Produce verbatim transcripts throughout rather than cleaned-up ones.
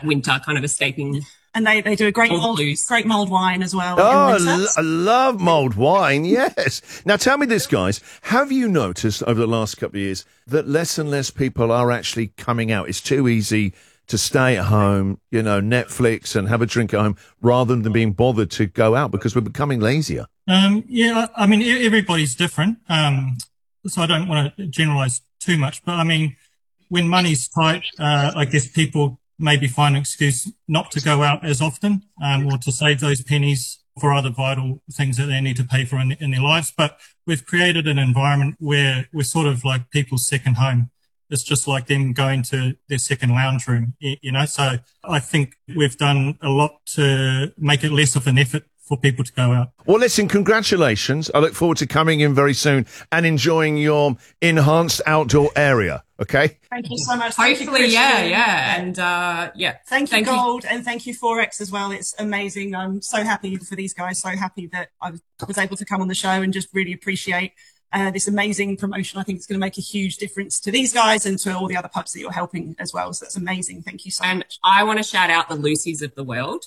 that winter kind of escaping. And they, they do a great mold, great mulled wine as well. Oh, l- I love mulled wine, yes. Now, tell me this, guys. Have you noticed over the last couple of years that less and less people are actually coming out? It's too easy to stay at home, you know, Netflix and have a drink at home rather than being bothered to go out because we're becoming lazier. Um, yeah, I mean, everybody's different. Um, so I don't want to generalize too much, but I mean, when money's tight, uh, I guess people maybe find an excuse not to go out as often, um, or to save those pennies for other vital things that they need to pay for in, in their lives. But we've created an environment where we're sort of like people's second home. It's just like them going to their second lounge room, you know. So I think we've done a lot to make it less of an effort for people to go out. Well, listen, congratulations. I look forward to coming in very soon and enjoying your enhanced outdoor area, okay? Thank you so much. Hopefully, yeah, yeah. And, uh, yeah. Thank you, thank Gold, you. and thank you, four X, as well. It's amazing. I'm so happy for these guys, so happy that I was able to come on the show and just really appreciate uh, this amazing promotion. I think it's going to make a huge difference to these guys and to all the other pubs that you're helping as well. So that's amazing. Thank you so and much. And I want to shout out the Lucy's of the world.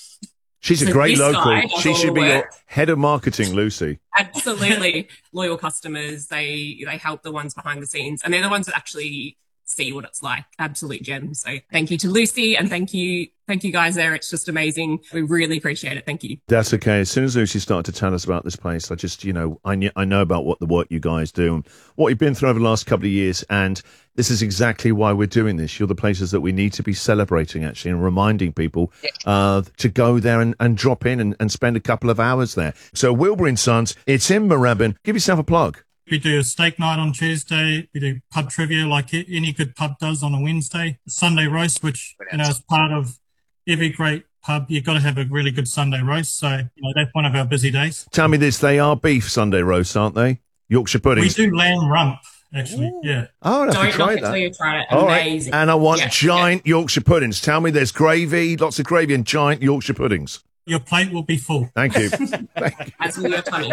She's a so great local. She should be work. your head of marketing, Lucy. Absolutely. Loyal customers. They they help the ones behind the scenes. And they're the ones that actually see what it's like. Absolute gems. So thank you to Lucy and thank you. Thank you guys there. It's just amazing. We really appreciate it. Thank you. That's okay. As soon as Lucy started to tell us about this place, I just, you know, I, kn- I know about what the work you guys do and what you've been through over the last couple of years. And this is exactly why we're doing this. You're the places that we need to be celebrating, actually, and reminding people uh, to go there and, and drop in and, and spend a couple of hours there. So Wilbur and Sons, it's in Moorabbin. Give yourself a plug. We do a steak night on Tuesday. We do pub trivia like any good pub does on a Wednesday. Sunday roast, which, you know, is part of every great pub. You've got to have a really good Sunday roast. So, you know, that's one of our busy days. Tell me this, they are beef Sunday roasts, aren't they? Yorkshire puddings. We do lamb rump, actually, Ooh. yeah. Oh, I'd have Don't to try knock it that. till you try it. All Amazing. Right. And I want yeah. giant yeah. Yorkshire puddings. Tell me there's gravy, lots of gravy and giant Yorkshire puddings. Your plate will be full. Thank you. Thank you. As will your tummy.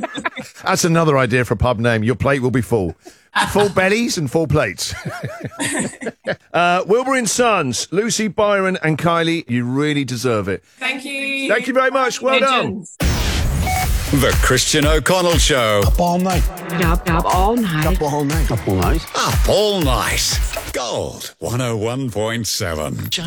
That's another idea for a pub name. Your plate will be full. Full bellies and full plates. uh, Wilbur and Sons, Lucy, Byron and Kylie, you really deserve it. Thank you. Thank you very much. Well Legends. done. The Christian O'Connell Show. Up all night. Up, up all night. Up all night. Up all night. Up all night. Gold one oh one point seven.